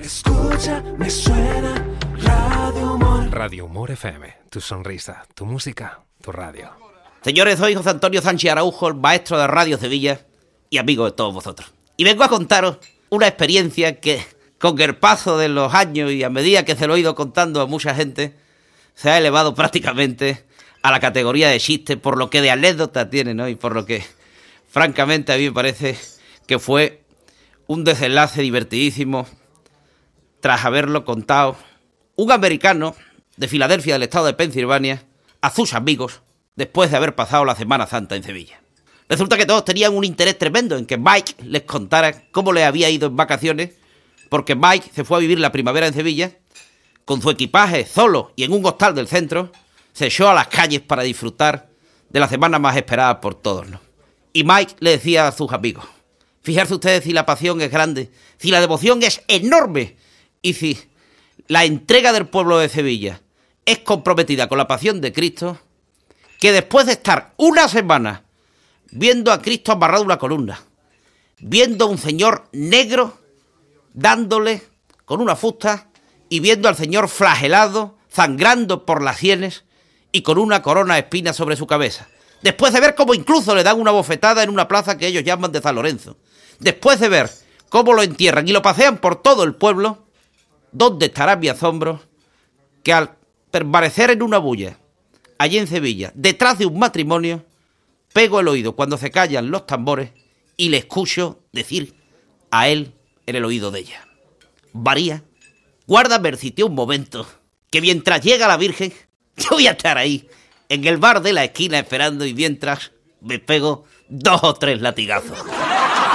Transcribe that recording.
Escucha, me suena Radio Humor. Radio Humor FM, tu sonrisa, tu música, tu radio. Señores, soy José Antonio Sánchez Araujo, el maestro de Radio Sevilla y amigo de todos vosotros. Y vengo a contaros una experiencia que, con el paso de los años y a medida que se lo he ido contando a mucha gente, se ha elevado prácticamente a la categoría de chiste, por lo que de anécdota tiene, ¿no? Y por lo que, francamente, a mí me parece que fue un desenlace divertidísimo tras haberlo contado un americano de Filadelfia, del estado de Pensilvania, a sus amigos, después de haber pasado la Semana Santa en Sevilla. Resulta que todos tenían un interés tremendo en que Mike les contara cómo le había ido en vacaciones, porque Mike se fue a vivir la primavera en Sevilla, con su equipaje, solo y en un hostal del centro, se echó a las calles para disfrutar de la semana más esperada por todos, ¿no? Y Mike le decía a sus amigos: fijarse ustedes si la pasión es grande, si la devoción es enorme, y si la entrega del pueblo de Sevilla es comprometida con la pasión de Cristo, que después de estar una semana viendo a Cristo amarrado a una columna, viendo a un señor negro dándole con una fusta y viendo al señor flagelado, sangrando por las sienes y con una corona de espinas sobre su cabeza, después de ver cómo incluso le dan una bofetada en una plaza que ellos llaman de San Lorenzo, después de ver cómo lo entierran y lo pasean por todo el pueblo, ¿dónde estará mi asombro que al permanecer en una bulla allí en Sevilla, detrás de un matrimonio, pego el oído cuando se callan los tambores y le escucho decir a él en el oído de ella: María, guárdame el sitio un momento, que mientras llega la Virgen, yo voy a estar ahí, en el bar de la esquina esperando, y mientras me pego 2 o 3 latigazos.